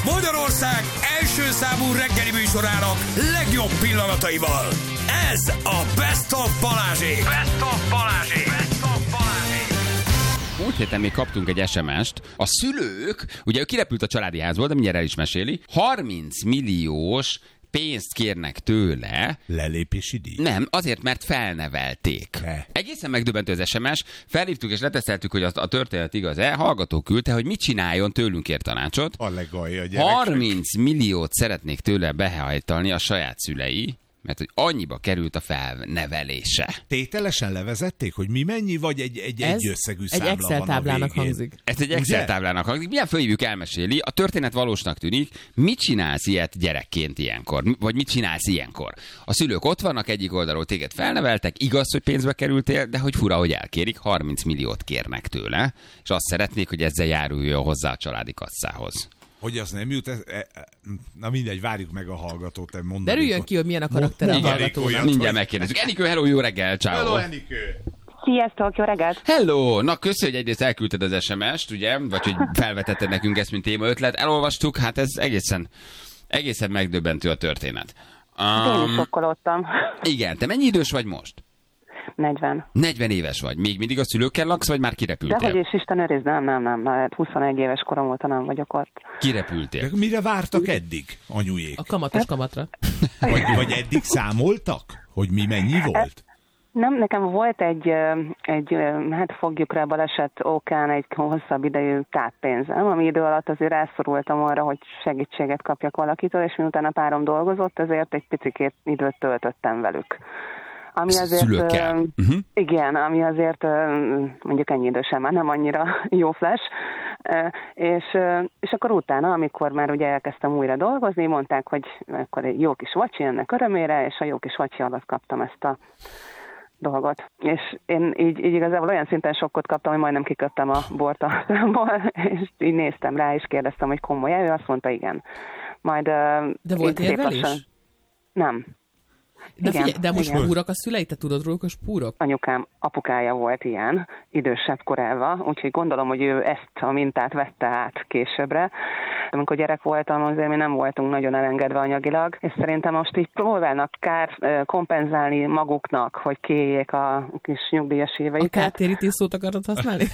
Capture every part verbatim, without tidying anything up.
Magyarország első számú reggeli műsorának legjobb pillanataival. Ez a Best of Balázsék. Best of Balázsék. Best of Balázsék. Múlt héten még kaptunk egy es em est. A szülők, ugye ő kirepült a családi házból, de mindjárt el is meséli, harminc milliós pénzt kérnek tőle. Lelépési díj? Nem, azért, mert felnevelték. Ne. Egészen megdöbbentő az es em es. Felhívtuk és leteszteltük, hogy a, a történet igaz-e. Hallgató küldte, hogy mit csináljon, tőlünk kér tanácsot. A legalja gyerekek. harminc milliót szeretnék tőle behajtani a saját szülei, mert hogy annyiba került a felnevelése. Tételesen levezették, hogy mi mennyi, vagy egy, egy, egy összegű számla egy Excel van táblának a végén. hangzik. Ez egy Excel Ugye? táblának hangzik. Milyen fölhívjuk, elmeséli. A történet valósnak tűnik. Mit csinálsz ilyet gyerekként ilyenkor? Vagy mit csinálsz ilyenkor? A szülők ott vannak, egyik oldalról téged felneveltek, igaz, hogy pénzbe kerültél, de hogy fura, hogy elkérik, harminc milliót kérnek tőle, és azt szeretnék, hogy ezzel járuljon hozzá a családi kasszához. Hogy az nem jut, ez, e, e, na mindegy, várjuk meg a hallgatót. Mondani, Derüljön ki, hogy milyen a karakter a Mondanék hallgatónak. olyat, Mindjárt hogy- megkérdezzük. Enikő, hello, jó reggel, ciao. Hello, Enikő! Sziasztok, jó reggelt! Hello! Na, köszi, hogy egyrészt elküldted az es em est, ugye? Vagy hogy felvetetted nekünk ezt, mint téma ötlet. Elolvastuk, hát ez egészen, egészen megdöbbentő a történet. Én is Um, sokkolódtam. igen, te mennyi idős vagy most? negyven. negyven éves vagy. Még mindig a szülőkkel laksz, vagy már De kirepültél? hogy is Isten őriz, nem, nem, nem, mert huszonegy éves korom óta nem vagyok ott. Kirepültél. De mire vártak eddig, anyujék? A kamatos kamatra. Vagy, vagy eddig számoltak, hogy mi mennyi volt? Nem, nekem volt egy, ö, egy ö, hát fogjuk rá baleset okán egy hosszabb idejű táppénzem, ami idő alatt azért rászorultam arra, hogy segítséget kapjak valakitől, és miután a párom dolgozott, ezért egy picikét időt töltöttem velük. Ami azért, Szülőkkel. ö, Uh-huh. igen, ami azért ö, mondjuk ennyi idősen már nem annyira jó flash, Ö, és, ö, és akkor utána, amikor már ugye elkezdtem újra dolgozni, mondták, hogy akkor egy jó kis vacsi ennek örömére, és a jó kis vacsi alatt kaptam ezt a dolgot. És én így, így igazából olyan szinten sokkot kaptam, hogy majdnem kiköptem a bort a számból, és így néztem rá, és kérdeztem, hogy komoly-e, ő azt mondta, igen. Majd, ö, De volt így szép érvelés? lassan- Nem. De, Igen, figyelj, de most igen. púrok a szülei, te tudod róluk, hogy spúrok? Anyukám apukája volt ilyen, idősebb korában, úgyhogy gondolom, hogy ő ezt a mintát vette át későbbre. Amikor gyerek voltam, azért mi nem voltunk nagyon elengedve anyagilag, és szerintem most így próbálnak kár ö, kompenzálni maguknak, hogy kiéljék a kis nyugdíjas A éveiket. kártérítés szót akarod használni?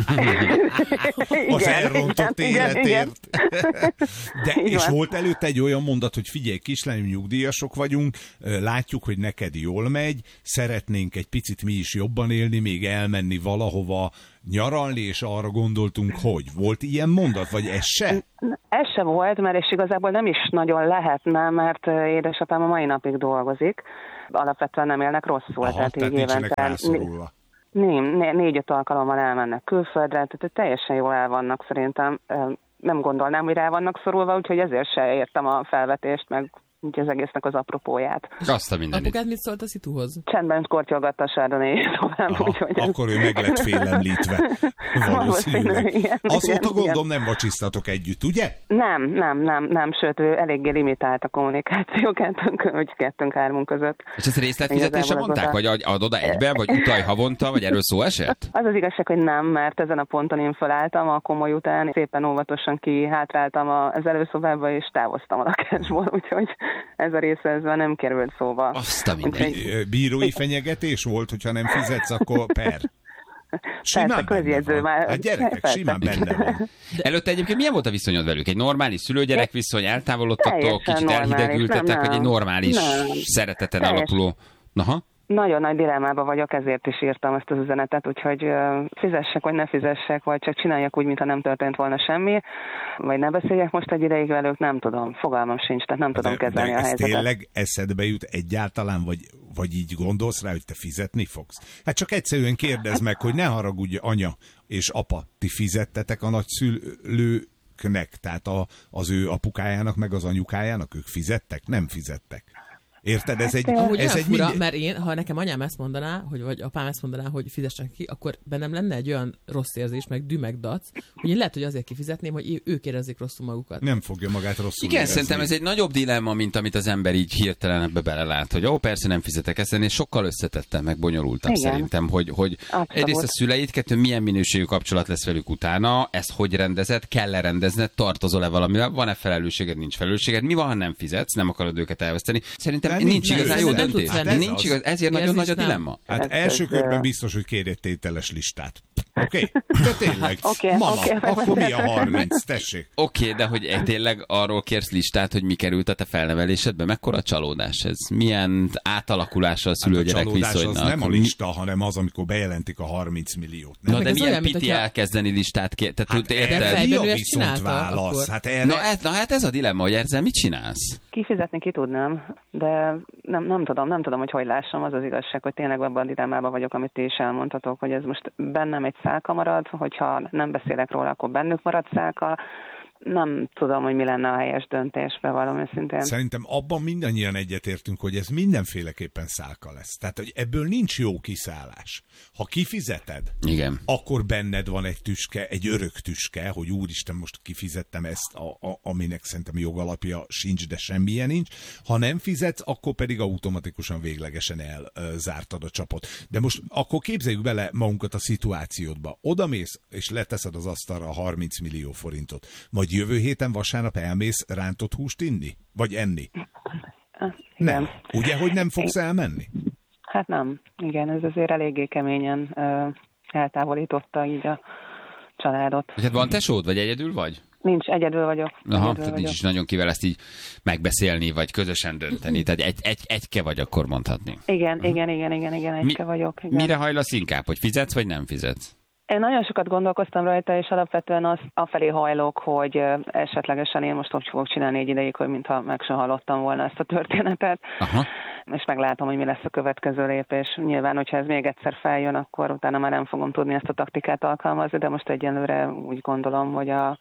Az Igen, elrontott igen, igen, életért. De Így és van. volt előtte egy olyan mondat, hogy figyelj, kislányom, nyugdíjasok vagyunk, ö, látjuk, hogy neked jól megy, szeretnénk egy picit mi is jobban élni, még elmenni valahova nyaralni, és arra gondoltunk, hogy volt ilyen mondat, vagy ez se? Ez se volt, mert és igazából nem is nagyon lehetne, mert ö, édesapám a mai napig dolgozik. Alapvetően nem élnek rosszul, Aha, tehát tehát így nincsenek évente rászorulva. Nem, né- négy-öt alkalommal elmennek külföldre, tehát teljesen jól el vannak szerintem. Ö, Nem gondolnám, hogy rá vannak szorulva, úgyhogy ezért se értem a felvetést, meg úgy az egésznek az apropóját. Azt a mindenit. Apukád mit szólt a szituhoz? Csendben kortyolgatta a sárdonét tovább, Aha, úgyhogy... akkor ő meg lett félemlítve. Valószínűleg. Igen, Azóta igen, gondolom nem vacsisztatok együtt, ugye? Nem, nem, nem, nem, sőt, ő eléggé limitált a kommunikáció kettőnk, hogy kettőnk-hármunk között. És ezt részletfizetésre Igazából mondták? az Vagy ad ad oda egybe? Vagy utalj havonta? Vagy erről szó esett? Az az igazság, hogy nem, mert ezen a ponton én felálltam a komoly után, szépen óvatosan kihátráltam az előszobába, és távoztam a lakásból, úgyhogy ez a része ez már nem került szóba. Azt a mindenit. Úgyhogy- Bírói fenyegetés volt, hogyha nem fizetsz, akkor per. Persze, közjegyző van. már. Hát gyerekek, Persze. simán benne van. Előtte egyébként milyen volt a viszonyod velük? Egy normális szülő-gyerek viszony, eltávolodtatok, Teljesen kicsit normális, elhidegültetek, nem, vagy egy nem. normális Nem. szereteten Teljes- alapuló... Naha? Nagyon nagy dilemmában vagyok, ezért is írtam ezt az üzenetet, úgyhogy ö, fizessek, vagy ne fizessek, vagy csak csináljak úgy, mintha nem történt volna semmi, vagy ne beszéljek most egy ideig velük, nem tudom, fogalmam sincs, tehát nem tudom De, kezelni de a ez helyzetet. tényleg eszedbe jut egyáltalán, vagy, vagy így gondolsz rá, hogy te fizetni fogsz? Hát csak egyszerűen kérdezd meg, hogy ne haragudj, anya és apa, ti fizettetek a nagyszülőknek, tehát a, az ő apukájának, meg az anyukájának, ők fizettek? Nem fizettek. Érted? Ez egy, Amúgy ez olyan egy fura, mind... mert én, ha nekem anyám ezt mondaná, hogy, vagy apám ezt mondaná, hogy fizessen ki, akkor bennem lenne egy olyan rossz érzés, meg dű, meg dac, hogy én lehet, hogy azért kifizetném, hogy ők érezzék rosszul magukat. Nem fogja magát rosszul Igen, érezni. szerintem ez egy nagyobb dilemma, mint amit az ember így hirtelen ebbe belelát, hogy ó, persze nem fizetek ezt, és sokkal összetettem, meg bonyolultabb Igen. szerintem, hogy, hogy egyrészt a szüleid, kettő, milyen minőségű kapcsolat lesz velük utána, ezt hogy rendezed, kell-e rendezned, tartozol-e valamivel, van-e felelősséged, nincs felelősséged, mi van, ha nem fizetsz, nem akarod őket elveszteni. Szerintem De nincs nem, igazán nem, jó nem döntés. tudsz venni. Nincs Hát igaz, ezért ez nagyon is nagy a nem. dilemma. Hát Ez- első ez, körben ö, biztos, hogy kérj egy tételes listát. Oké? Okay? De tényleg. Oké, Mama, oké, akkor mi a harminc? Tessék. Oké, okay, de hogy tényleg arról kérsz listát, hogy mi került a te felnevelésedbe? Mekkora a csalódás ez? Milyen átalakulása a A szülő-gyerek csalódás az viszonynak? nem a lista, hanem az, amikor bejelentik a harminc milliót. Nem? Na Meg de ez milyen olyan, mint piti hogyha- elkezdeni listát kér? Tehát Hát hát, erre érted? fejben mi ő a ezt viszont csinálta, válasz? akkor. Hát erre... Na, ez, na hát ez a dilemma, hogy ezzel mit csinálsz? Kifizetni ki tudnám, de nem, nem tudom, nem tudom, hogy hogy lássam. Az az igazság, hogy tényleg abban a dilemmában vagyok, amit ti is elmondhatok, hogy ez most bennem egy szálka marad, hogyha nem beszélek róla, akkor bennük marad szálka. Nem tudom, hogy mi lenne a helyes döntés, bevallom őszintén. Szerintem abban mindannyian egyetértünk, hogy ez mindenféleképpen szálka lesz. Tehát, hogy ebből nincs jó kiszállás. Ha kifizeted, Igen. akkor benned van egy tüske, egy örök tüske, hogy úristen, most kifizettem ezt, a, a, aminek szerintem jogalapja sincs, de semmilyen nincs. Ha nem fizetsz, akkor pedig automatikusan véglegesen elzártad a csapot. De most akkor képzeljük bele magunkat a szituációdba. Odamész, és leteszed az asztalra a harminc millió forintot. Majd jövő héten vasárnap elmész rántott húst inni? Vagy enni? Ah, Nem. igen. Ugye, hogy nem fogsz elmenni? Hát nem. Igen, ez azért eléggé keményen ö, eltávolította így a családot. Vagy hát van tesód, vagy egyedül vagy? Nincs, egyedül vagyok. Aha, egyedül tehát vagyok. nincs is nagyon kivel ezt így megbeszélni, vagy közösen dönteni. Tehát egy, egy, egyke vagy akkor mondhatni. Igen, igen, igen, igen, igen, egyke vagyok. Igen. Mire hajlasz inkább, hogy fizetsz, vagy nem fizetsz? Én nagyon sokat gondolkoztam rajta, és alapvetően az afelé hajlok, hogy ö, esetlegesen én most úgy fogok csinálni egy ideig, hogy mintha meg sem hallottam volna ezt a történetet. Aha. És meglátom, hogy mi lesz a következő lépés. Nyilván, hogyha ez még egyszer feljön, akkor utána már nem fogom tudni ezt a taktikát alkalmazni, de most egyelőre úgy gondolom, hogy a,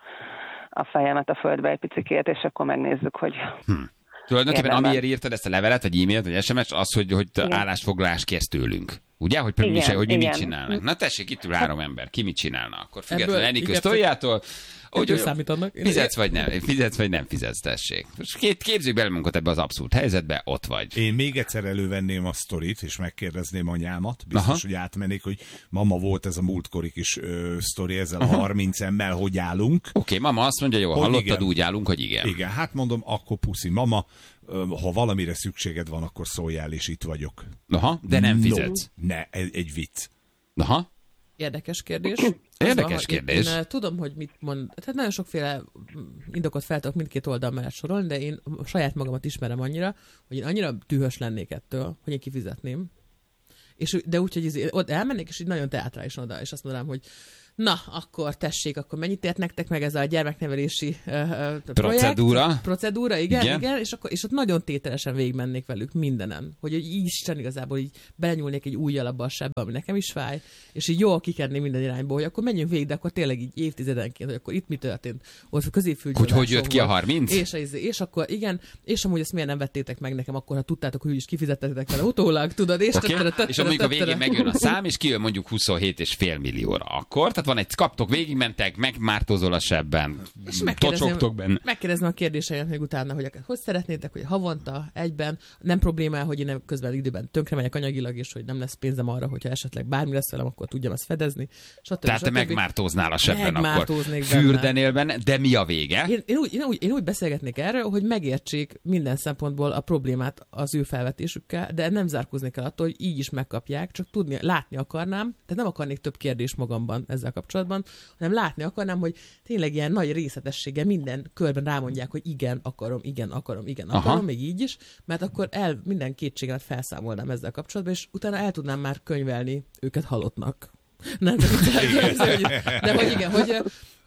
a fejemet a földbe egy picikét, és akkor megnézzük, hogy... Hm. Tulajdonképpen Érdemben. amiért írtad ezt a levelet, vagy e-mailt, vagy es em es, az, hogy, hogy állásfoglalást kérsz tőlünk. Ugye? Hogy, Igen, mi, se, hogy mi mit igen. csinálnak. Na tessék, itt ül három ember. Ki mit csinálna akkor? Függetlenül Ebből- Enikő igen, sztoriától. Ebből számítanak. Én- Fizetsz vagy nem, fizetsz vagy nem fizetsz, tessék. Most két képzük bele magunkat ebbe az abszurd helyzetbe, ott vagy. Én még egyszer elővenném a sztorit, és megkérdezném anyámat. Biztos, Aha. hogy átmennék, hogy mama, volt ez a múltkori kis ö, sztori ezzel a harminc emmel, hogy állunk. Oké, okay, mama azt mondja, jó, Hogy hallottad, igen. úgy állunk, hogy igen. Igen, hát mondom, akkor puszi, mama, ö, ha valamire szükséged van, akkor szóljál, és itt vagyok. Aha, de nem fizetsz. No, ne, egy, egy vicc. Aha. Érdekes kérdés. Érdekes Az van, hogy kérdés. Én, én tudom, hogy mit mond. Tehát nagyon sokféle indokot fel tudok mindkét oldal mellett sorolni, de én saját magamat ismerem annyira, hogy én annyira dühös lennék ettől, hogy én kifizetném. És, de úgy, hogy izé- ott elmennék, és így nagyon teátrálisan oda, és azt mondanám, hogy na, akkor tessék, akkor mennyit ért nektek meg ez a gyermeknevelési uh, uh, Procedúra. Projekt, procedúra, igen, Igen. igen, és, akkor, és ott nagyon tételesen végigmennék velük mindenen, hogy így Isten igazából így belenyúlnék egy újjal abba a sebbe, ami nekem is fáj, és így jól kikedni minden irányból, hogy akkor menjünk végig, de akkor tényleg így évtizedenként, hogy akkor itt mi történt. Ott középfülgyulladásom Hogy hogy jött ki a volt. harminc? És, és, és akkor igen, és amúgy ezt miért nem vettétek meg nekem, akkor ha tudtátok, hogy úgyis kifizettetek vele utólag, tudod, és Okay. töttere, töttere, És amikor a végén töttere. megjön a szám, és kijön mondjuk huszonhét és fél millióra. Akkor, tehát van egy, kaptok, végigmentek, megmártózol a sebben, És megkérdezném, tocsogtok benne. megkérdezném a kérdéseimet még utána, hogy akár hogy szeretnétek, hogy havonta, egyben, nem probléma, hogy én közben időben tönkre megyek anyagilag, és hogy nem lesz pénzem arra, hogyha esetleg bármi lesz velem, akkor tudjam ezt fedezni. Stb. Tehát te stb. megmártóznál a sebben akkor. Megmártóznék benne. Fürdenél benne, de mi a vége? Én, én, úgy, én, úgy, én úgy beszélgetnék erről, hogy megértsék minden szempontból a problémát az ő felvetésükkel, de nem zárkóznék el attól, hogy így is megkapják, csak tudni, látni akarnám, tehát nem akarnék több kérdés magamban ezzel kapcsolatban, hanem látni akarnám, hogy tényleg ilyen nagy részletességgel minden körben rámondják, hogy igen, akarom, igen, akarom, igen, akarom, Aha. még így is, mert akkor el minden kétségemet felszámolnám ezzel kapcsolatban, és utána el tudnám már könyvelni őket halottnak. Nem, de, de, de, de, hogy igen, hogy, hogy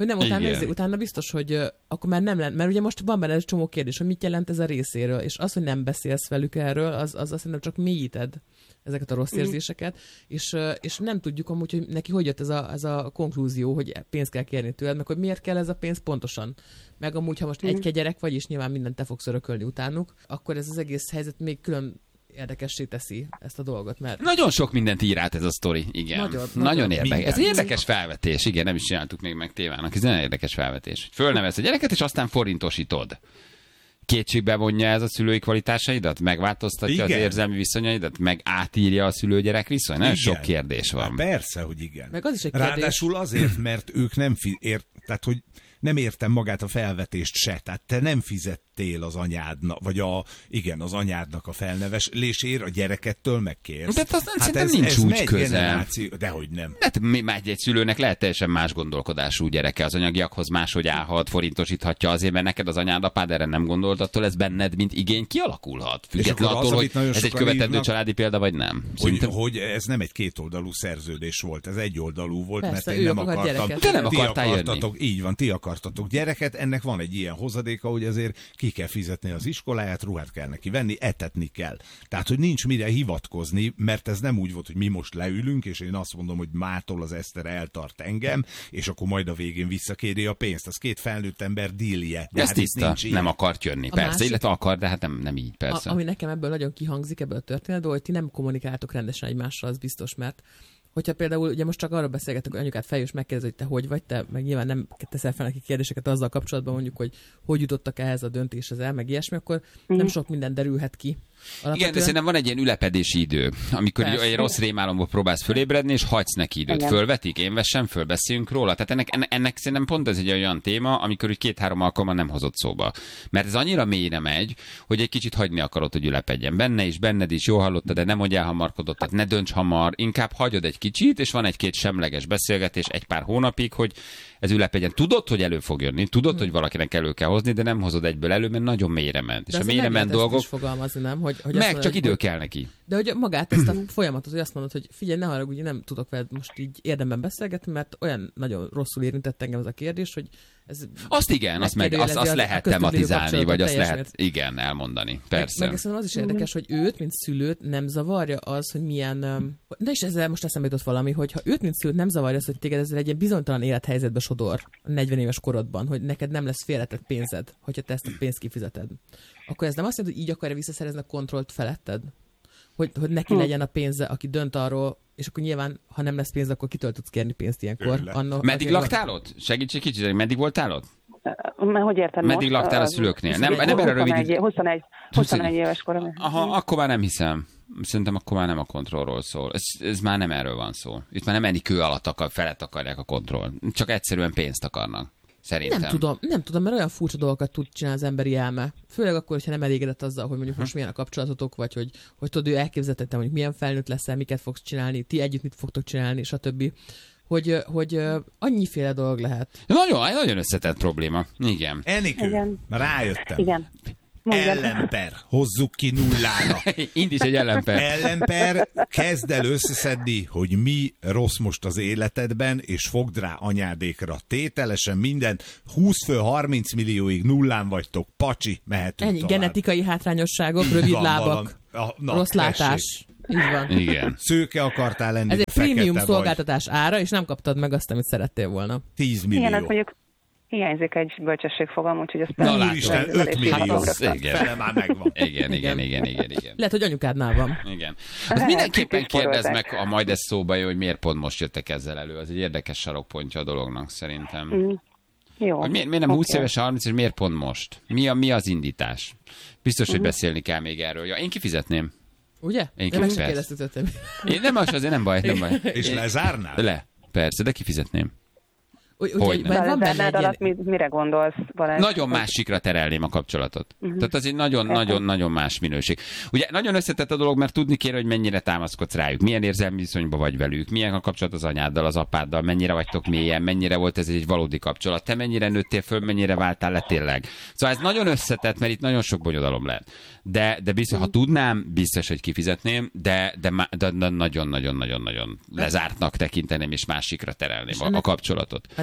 Hogy nem, utána, Igen. nézzé, utána biztos, hogy uh, akkor már nem lenne, mert ugye most van benne egy csomó kérdés, hogy mit jelent ez a részéről, és az, hogy nem beszélsz velük erről, az, az azt hiszem csak mélyíted ezeket a rossz érzéseket, és, uh, és nem tudjuk amúgy, hogy neki hogy jött ez a, ez a konklúzió, hogy pénzt kell kérni tőled, meg hogy miért kell ez a pénz pontosan. Meg amúgy, ha most egy gyerek vagy, és nyilván mindent te fogsz örökölni utánuk, akkor ez az egész helyzet még külön érdekessé teszi ezt a dolgot, mert... Nagyon sok mindent ír át ez a sztori, igen. Nagyon, nagyon, nagyon. érdekes. Ez egy Minden. érdekes felvetés, igen, nem is csináltuk még meg tévának. Ez nagyon érdekes felvetés. Fölnevelsz a gyereket, és aztán forintosítod. Kétségbe vonja ez a szülői kvalitásaidat? Megváltoztatja Igen. az érzelmi viszonyaidat? Meg átírja a szülő-gyerek viszony? Nagyon Igen. sok kérdés van. Hát persze, hogy igen. Meg az is egy kérdés. Ráadásul azért, mert ők nem fi- ért, tehát hogy nem értem magát a felvetést se, tehát te nem fizettél az anyádnak, vagy a, igen, az anyádnak a felnevelésért, a gyerekettől megkérsz. De azt nem- szerintem nincs úgy megy köze. generáció- Dehogy nem. Hát mi- már egy szülőnek lehet teljesen más gondolkodású gyereke, az anyagiakhoz máshogy állhat, forintosíthatja azért, mert neked az anyád, apád erre nem gondolt, attól ez benned, mint igény kialakulhat. Független akkor az, attól, hogy amit nagyon ez egy sokan követendő írnak, családi példa, vagy nem. Hogy, Szerintem- hogy ez nem egy kétoldalú szerződés volt, ez egyoldalú volt, Persze, mert én ő nem akar akartam. gyereket. Te nem Ti akartál jönni. akartatok, így van, ti akartatok gyereket, ennek van egy ilyen hozadéka, hogy azért ki kell fizetni az iskoláját, ruhát kell neki venni, etetni kell. Tehát, hogy nincs mire hivatkozni, mert ez nem úgy volt, hogy mi most leülünk, és én azt mondom, hogy mától az Eszter eltart engem, és akkor majd a végén visszakéri a pénzt. Az két felnőtt ember dílje. De Ez hát itt tiszta, nincs ilyen. nem akart jönni. A Persze, másik- illetve akar, de hát nem, nem így, persze. A, ami nekem ebből nagyon kihangzik ebből a történetből, hogy ti nem kommunikáltok rendesen egymással, az biztos, mert hogyha például, ugye most csak arról beszélgetek, hogy anyukát feljön, és megkérdezi, hogy te hogy vagy, te meg nyilván nem teszel fel neki kérdéseket azzal kapcsolatban, mondjuk, hogy hogy jutottak ehhez a döntéshez el, meg ilyesmi, akkor nem sok minden derülhet ki. Igen, de Alapvetően- szerintem van egy ilyen ülepedési idő, amikor Persze. egy rossz rémálomból próbálsz fölébredni, és hagysz neki időt. Igen. Fölvetik, én vessem föl, beszéljünk róla. Tehát ennek, ennek, ennek szerintem pont ez egy olyan téma, amikor úgy két-három alkalommal nem hozott szóba. Mert ez annyira mélyre megy, hogy egy kicsit hagyni akarod, hogy ülepedjen benne is, benned is, jól hallottad, de nem hogy elhamarkodott, tehát ne dönts hamar, inkább hagyod egy kicsit, és van egy-két semleges beszélgetés egy pár hónapig, hogy ez ülepedjen. Tudod, hogy elő fog jönni, tudod, hogy valakinek elő kell hozni, de nem hozod egyből elő, mert nagyon mélyre ment. És De a azért mélyre meg ment lehet ezt dolgok, is fogalmazni, nem? Hogy, hogy azt meg mondod, csak hogy- idő kell neki. De hogy magát ezt a folyamatot, hogy azt mondod, hogy figyelj, ne haragudj, nem tudok veled most így érdemben beszélgetni, mert olyan nagyon rosszul érintett engem ez a kérdés, hogy ez Azt igen, azt, meg, azt, megkérdőjelezi azt az- lehet a köztük lévő tematizálni, kapcsolatot vagy azt teljes lehet, igen, elmondani. Persze. Meg, meg szerintem az is érdekes, hogy őt, mint szülőt nem zavarja az, hogy milyen... öm, De is ezzel most eszembe jutott valami, hogy ha őt, mint szülőt nem zavarja az, hogy téged ezzel egy ilyen bizonytalan élethelyzetbe sodor a negyven éves korodban, hogy neked nem lesz félretett pénzed, hogyha te ezt a pénzt kifizeted. Akkor ez nem azt jelenti, hogy így akarja visszaszerezni a kontrollt feletted? Hogy, hogy neki legyen a pénze, aki dönt arról, és akkor nyilván, ha nem lesz pénz, akkor kitől tudsz kérni pénzt ilyenkor? Tőle. Anno, Meddig aki- laktál ott? Segíts egy kicsit, hogy meddig voltál ott? Mert hogy érted Meddig most? laktál a Ö, szülőknél? Nem, huszonegy- nem erre rövid huszonegy, idő- huszonegy, huszonegy éves korom. Aha, akkor már nem hiszem. Szerintem akkor már nem a kontrollról szól. Ez, ez már nem erről van szó. Itt már nem ennyi kő alatt akar, felett akarják a kontroll. Csak egyszerűen pénzt akarnak. Szerintem. Nem tudom, nem tudom, mert olyan furcsa dolgokat tud csinálni az emberi elme. Főleg akkor, hogyha nem elégedett azzal, hogy mondjuk most milyen a kapcsolatotok, vagy hogy, hogy tudod, ő elképzeltette, hogy milyen felnőtt leszel, miket fogsz csinálni, ti együtt mit fogtok csinálni, stb. Hogy, hogy annyiféle dolog lehet. Nagyon, nagyon összetett probléma. Igen. Enikő, Igen. rájöttem. Igen. Mondjad. Ellenper, hozzuk ki nullára. Indíts egy ellenper. Ellenper, kezd el összeszedni, hogy mi rossz most az életedben, és fogd rá anyádékra tételesen mindent. húsz fő, harminc millióig nullán vagytok, pacsi, mehetünk Ennyi, tovább. genetikai hátrányosságok, Így rövid van lábak, valami. Ah, na, rossz tessék. látás. Így van. Igen. Szőke akartál lenni, Ez egy fekete prémium vagy. szolgáltatás ára, és nem kaptad meg azt, amit szerettél volna. tíz millió. Igen, hát mondjuk hiányzik egy bölcsességfogalom, úgyhogy ezt Na, látod. Úristen, ezzel öt is millió. írhatom Az, rögtön. igen. Fele már megvan. Igen, igen, igen, igen, igen. Lehet, hogy anyukádnál van. Igen. Azt Lehet, mindenképpen kicsit kérdezd forrózák. meg, ha majd ez szóba jön, hogy miért pont most jöttek ezzel elő. Az egy érdekes sarokpontja a dolognak szerintem. Mm. Jó. Hogy miért, miért nem húsz Oké. éves, harminc, és miért pont most? Mi, a, mi az indítás? Biztos, hogy beszélni kell még erről. Ja, én kifizetném. Ugye? Én De meg kifejez. sem kérdeztük tőlem. Én nem, az azért nem baj, nem baj. És lezárnál? Le. Persze, de kifizetném. Úgy, Hogy úgy, nem? van De benne benned egy alatt ilyen... mi, mire gondolsz, Balázs? Nagyon másikra terelném a kapcsolatot. Uh-huh. Tehát az egy nagyon-nagyon-nagyon más minőség. Ugye nagyon összetett a dolog, mert tudni kéne, hogy mennyire támaszkodsz rájuk, milyen érzelmi viszonyban vagy velük, milyen a kapcsolat az anyáddal, az apáddal, mennyire vagytok mélyen, mennyire volt ez egy valódi kapcsolat, te mennyire nőttél föl, mennyire váltál le tényleg. Szóval ez nagyon összetett, mert itt nagyon sok bonyodalom lehet. De, de biztos, ha tudnám, biztos, hogy kifizetném, de, de, de, de nagyon-nagyon-nagyon-nagyon lezártnak tekinteném, és másikra terelném a, a kapcsolatot. A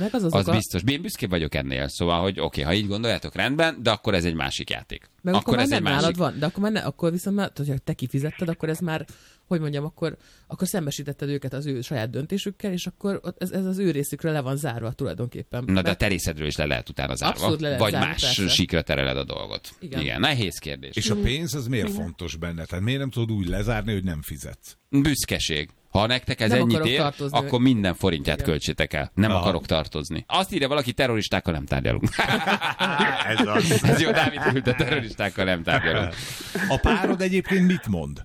ennek az az, az oka, biztos. Én büszke vagyok ennél, szóval, hogy oké, okay, ha így gondoljátok, rendben, de akkor ez egy másik játék. meg akkor, akkor akkor ez már egy nem másik. nálad van, de akkor, már ne, akkor viszont már, hogyha te kifizetted, akkor ez már, hogy mondjam, akkor, akkor szembesítetted őket az ő saját döntésükkel, és akkor ott ez, ez az ő részükről le van zárva tulajdonképpen. Na, de a Mert- te részedről is le lehet utána zárva. Abszolút le lehet Vagy zárni, más persze. síkra tereled a dolgot. Igen. Igen, nehéz kérdés. És a pénz az miért fontos benne? Tehát miért nem tudod úgy lezárni, hogy nem fizetsz? Büszkeség. Ha nektek ez Nem ennyit akarok ér, tartozni. akkor minden forintját Igen. költsétek el. Nem Aha. akarok tartozni. Azt írja valaki, terroristákkal nem tárgyalunk. Ez az. Ez jó, Dávid ült, terroristákkal nem tárgyalunk. A párod egyébként mit mond?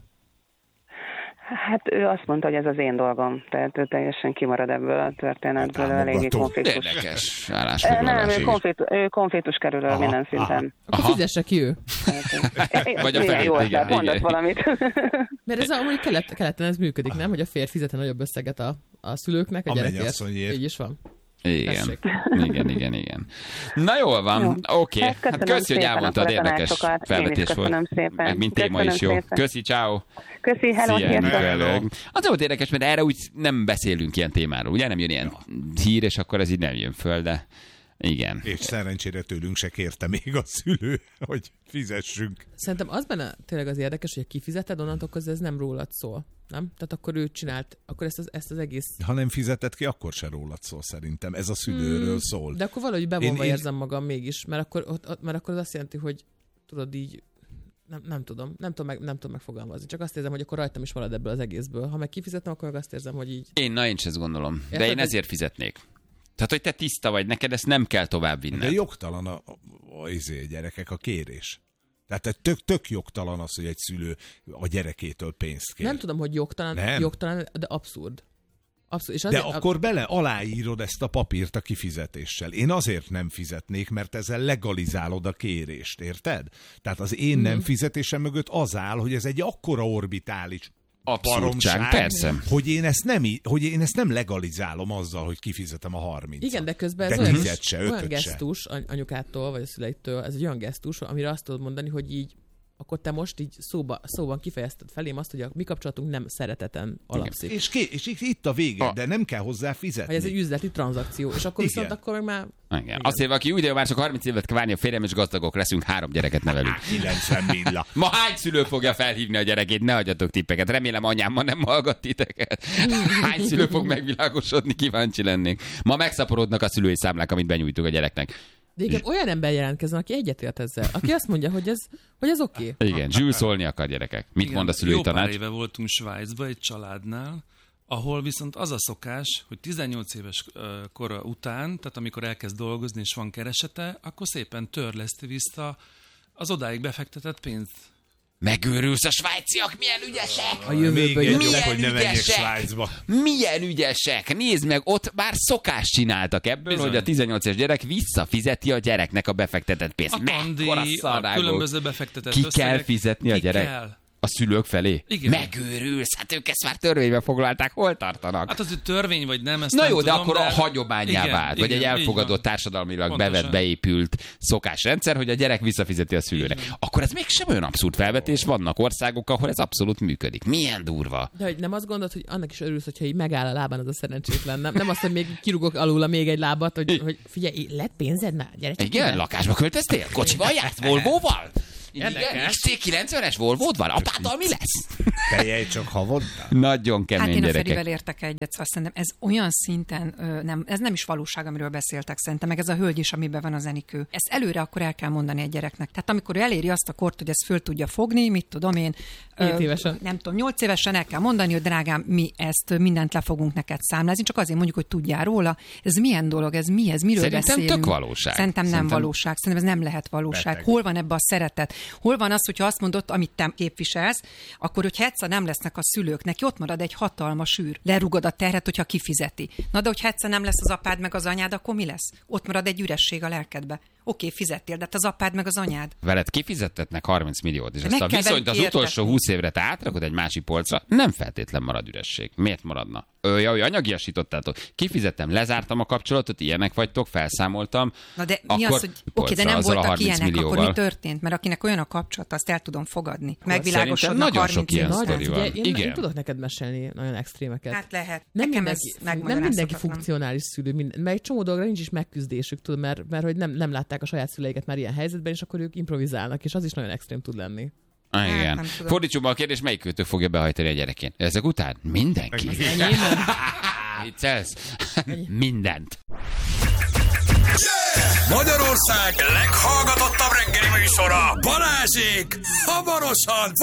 Hát ő azt mondta, hogy ez az én dolgom, tehát ő teljesen kimarad ebből a történetből, Támogató. eléggé konfliktus. Érdekes Nem, állásfoglalás. ő, konfliktus, ő konfliktus kerül el Aha, minden szinten. Akkor Aha. fizesse ki ő. Vagy a Milyen felét, jó igen, ötlet, mondott igen. valamit. Mert ez amúgy kelet, keleten ez működik, nem? Hogy a férj fizeti nagyobb összeget a, a szülőknek, a, A gyerekért. mennyasszonyért. Így is van. Igen. Tessék. igen, igen, igen. Na jól van, Jó. oké. Hát Hát köszönöm köszi, hogy szépen elmondtad, akkor a érdekes tanácsokat. Én is felvetés volt. köszönöm szépen. Meg mint téma is jó. Köszönöm szépen. Köszi, ciao. Köszi, hello, Szia, sziasztok. hello. Az volt érdekes, mert erre úgy nem beszélünk ilyen témáról. Ugye nem jön ilyen hír, és akkor ez így nem jön föl, de igen. És szerencsére tőlünk se kérte még a szülő, hogy fizessünk. Szerintem az benne tényleg az érdekes, hogy kifizeted, onnantól közben ez nem rólad szól. Nem? Tehát akkor ő csinált, akkor ezt az, ezt az egész... Ha nem fizetett ki, akkor se rólad szól szerintem. Ez a szülőről Hmm, szól. De akkor valahogy bevonva Én- én- érzem magam mégis, mert akkor, ott, ott, mert akkor az azt jelenti, hogy tudod így, nem, nem tudom, nem tudom, meg, nem tudom megfogalmazni. Csak azt érzem, hogy akkor rajtam is marad ebből az egészből. Ha meg kifizetem, akkor meg azt érzem, hogy így... Én, na én is ezt gondolom. De Érted, én hogy- ezért fizetnék. Tehát, hogy te tiszta vagy, neked ezt nem kell tovább De vinned. jogtalan a, a, a izé, gyerekek a kérés. Tehát tök, tök jogtalan az, hogy egy szülő a gyerekétől pénzt kér. Nem tudom, hogy jogtalan, Nem. jogtalan, de abszurd. Abszurd. És De azért, akkor bele aláírod ezt a papírt a kifizetéssel. Én azért nem fizetnék, mert ezzel legalizálod a kérést, érted? Tehát az én nem fizetésem mögött az áll, hogy ez egy akkora orbitális Abszurdság, baromság, persze. hogy én, ezt nem, í- hogy én ezt nem legalizálom azzal, hogy kifizetem a harmincat. Igen, de közben ez de olyan, tizet se, olyan ötöt se. gesztus any- anyukától, vagy a szüleitől, ez egy olyan gesztus, amire azt tudod mondani, hogy így akkor te most így szóba, szóban kifejezted felém azt, hogy a mi kapcsolatunk nem szereteten alapszik. És, ké, és itt a vége, A- de nem kell hozzá fizetni. Hogy ez egy üzleti tranzakció, és akkor Igen. viszont akkor meg már... Igen. Azt írva, aki úgy, de már csak harminc évet kell várni a férjem, és gazdagok leszünk, három gyereket nevelünk. kilencven milla. Ma hány szülő fogja felhívni a gyerekét? Ne adjatok tippeket. Remélem anyám ma nem hallgat titeket. Hány szülő fog megvilágosodni? Kíváncsi lennék. Ma megszaporodnak a szülői számlák, amit benyújtunk a gyereknek. De igen, olyan ember jelentkezzen, aki egyetért ezzel. Aki azt mondja, hogy ez, hogy ez oké. Okay. Igen, Jules szólni akar gyerekek. Mit Igen, mond a szülői jó pár tanács? éve voltunk Svájcba egy családnál, ahol viszont az a szokás, hogy tizennyolc éves ö, kora után, tehát amikor elkezd dolgozni és van keresete, akkor szépen törleszti vissza az odáig befektetett pénzt. Megőrülsz, a svájciak milyen ügyesek! A jövőből Még egy jön. jobb, hogy ne menjek ügyesek! Svájcba. Milyen ügyesek! Nézd meg, ott már szokást csináltak ebből, Bizony. hogy a tizennyolc éves gyerek visszafizeti a gyereknek a befektetett pénzt. A tandíj, Mekkora a szarrágok. különböző befektetett Ki összegek. kell fizetni a Ki gyerek? kell. A szülők felé? Igen. Megőrülsz, hát ők ezt már törvénybe foglalták, hol tartanak? Hát az, hogy törvény vagy nem, ezt Na nem jó, de tudom, akkor a hagyományá igen, vált, vagy igen, egy így elfogadott van. társadalmilag Pontosan. bevett, beépült szokásrendszer, hogy a gyerek visszafizeti a szülőnek. Akkor ez mégsem olyan abszurd felvetés, vannak országok, ahol ez abszolút működik. Milyen durva. De hogy nem azt gondolod, hogy annak is örülsz, hogyha így megáll a lábán az a szerencsétlen, nem? Nem azt, hogy még kirúgok alul még egy lábat, hogy, hogy figyelj, lett pénzed már, gyere csak Igen, ide. lakásba költöztél? Kocsival jársz? Volvóval? Igen, Érdekes. iksz cé kilencvenes Volvód van? Apáttal mi lesz? Teljei csak havonta. Nagyon Hát kemény én a gyerekek. Ferivel értek egyet, szóval szerintem ez olyan szinten, ö, nem, ez nem is valóság, amiről beszéltek szerintem, meg ez a hölgy is, amiben van az Enikő. Ezt előre akkor el kell mondani egy gyereknek. Tehát amikor ő eléri azt a kort, hogy ezt föl tudja fogni, mit tudom én, Hét évesen. nem tudom, nyolc évesen el kell mondani, hogy drágám, mi ezt mindent le fogunk neked számlázni, csak azért mondjuk, hogy tudjál róla. Ez milyen dolog, ez mi, ez miről Szerintem beszélünk? tök valóság. Szerintem nem Szerintem- valóság, szerintem ez nem lehet valóság. Beteg. Hol van ebbe a szeretet? Hol van az, hogyha azt mondod, amit te képviselsz, akkor, hogyha egyszer nem lesznek a szülők, neki ott marad egy hatalmas űr. Lerugod a terhet, hogyha kifizeti. Na de hogyha egyszer nem lesz az apád meg az anyád, akkor mi lesz? Ott marad egy üresség a lelkedbe. Oké, fizettél, de hát az apád meg az anyád. Veled kifizettetnek harminc milliót, és De ezt a meg kell viszonyt az velük utolsó értetni. húsz évre te átrakod egy másik polcra, nem feltétlen marad üresség. Miért maradna? Ö, ja, hogy anyagiasítottátok. Kifizettem, lezártam a kapcsolatot, ilyenek vagytok, felszámoltam. Na de akkor mi az, hogy oké, polcra, de nem azzal a voltak harminc ilyenek, millióval. akkor mi történt? Mert akinek olyan a kapcsolat, azt el tudom fogadni. Megvilágosodnak Szerintem nagyon sok harminc ilyen év sztori után. van. Ugye, én, Igen. én tudok neked mesélni nagyon extrémeket. Hát lehet. Nem Nekem mindenki, ez nem mindenki megmagyarázhatatlan. funkcionális szülő, minden, mert egy csomó dologra nincs is megküzdésük, tudod, mert, mert hogy nem, nem látták a saját szüleiket már ilyen helyzetben, és akkor ők improvizálnak, és az is nagyon extrém tud lenni. Ah, igen. nem tudom. Fordítsuk be a kérdés, melyik kötő fogja behajtani a gyerekén? Ezek után mindenki. Viccelsz? Mindent. Magyarország leghallgatottabb reggeli műsora, Balázsék hamarosan